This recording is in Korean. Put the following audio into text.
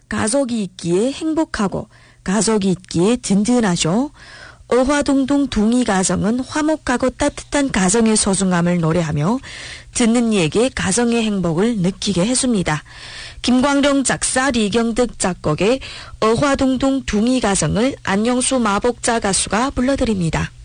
가족이 있기에 행복하고 가족이 있기에 든든하죠. 어화동동 둥이 가정은 화목하고 따뜻한 가정의 소중함을 노래하며 듣는 이에게 가정의 행복을 느끼게 해줍니다. 김광룡 작사, 리경득 작곡의 어화동동 둥이 가정을 안영수 마복자 가수가 불러드립니다.